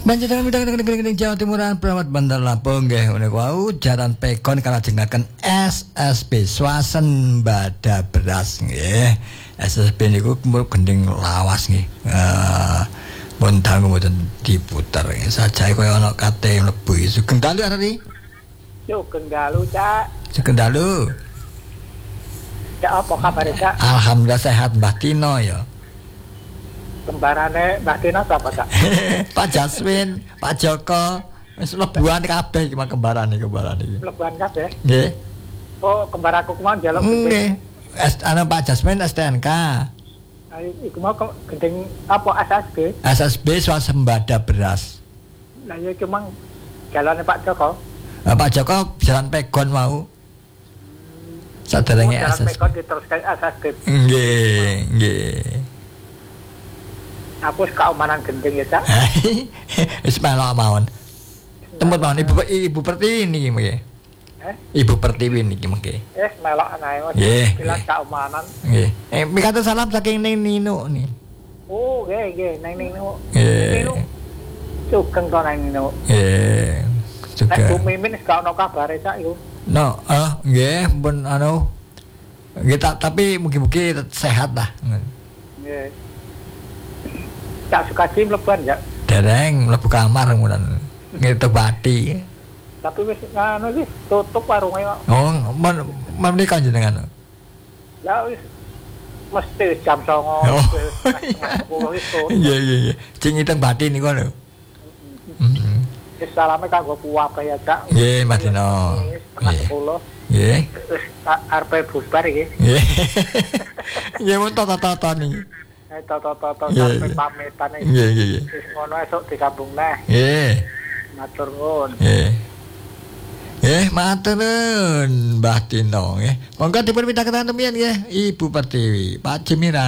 Panjenengan midhang Jawa Timuran Pramat Bandar Lampung nggih menika wau jaran pegon kalajengaken SSB swasembada beras nggih. SSB niku gending lawas nggih. Pun dangu mboten diputer. Sajae kaya ana kate mlebu Sugeng Dalu arep. Sugeng Dalu, Cak. Sugeng Dalu. Cak apa kabar, Cak? Alhamdulillah sehat Mbah Tino ya. Kembarane Mbah Tino sapa, Cak? Pak Jasmin, Pak Joko, wis lebuan kabeh iki kembaran iki. Lebuan kabeh. Nggih. Oh, kembar aku kemawon njaluk nggih. Pak Jasmin STNK. Iku mau gendeng apa SSB? SSB swasembada beras. Lah ya cuma jalane Pak Joko. Pak Joko jalan pegon mau. Saderenge SSB. Jalan pegon diteruske SSB. Nggih. Aku keamanan gendeng ya, Cak. Wis melok mawon. Temut mawon Ibu Pertiwi niki nggih. Ibu Pertiwi niki mengke. Melok anae Mas. Bilang keamanan. Nggih. Mikaten salam saking Ning Nino nih. Oh, nggih, Ning Nino. Nino. Sugeng to Ning Nino. Nggih. Sugeng. Nek Bu Mimin gak ono kabare Cak iku. No, nggih, pun anu. Nggih tapi mugi-mugi sehat lah. Nggih. Cak Sukaji mlebuan ya. Dereng mlebu kamar ngono. Ngitung bati. Tapi wis ngono iki tutup warunge kok. Oh, menika jenengan. Ya wis mesti jam 09.00. Oh. Iya. Sing ngitung bati niku lho. Wis salame kanggo puwape ya, Cak. Nggih, Mas Dino. Nggih. Nggih. Wis arep bubar iki. Nggih. Ya mun tata-tata niki. Toto sampai pamitan iki. Nggih. Wis ngono esuk disambung neh. Nggih. Matur nuwun. Nggih, matur nuwun Mbah Tino nggih. Monggo dipun pitaken tempian nggih Ibu Pertiwi, Pak Jemiran.